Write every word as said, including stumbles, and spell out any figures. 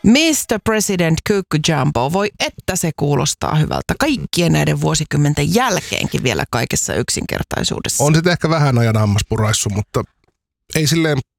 mister President Kyykky Jumbo, voi että se kuulostaa hyvältä. Kaikkien näiden vuosikymmenten jälkeenkin vielä kaikessa yksinkertaisuudessa. On sitten ehkä vähän ajan hammas puraissu, mutta ei silleen